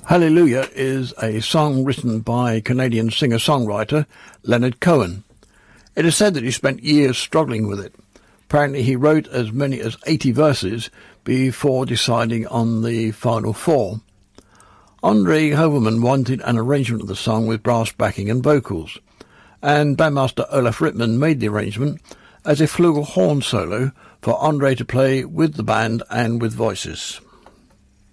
Hallelujah is a song written by Canadian singer-songwriter Leonard Cohen. It is said that he spent years struggling with it. Apparently he wrote as many as 80 verses before deciding on the final 4. Andre Hoverman wanted an arrangement of the song with brass backing and vocals, and bandmaster Olaf Rittman made the arrangement as a flugelhorn solo for Andre to play with the band and with voices.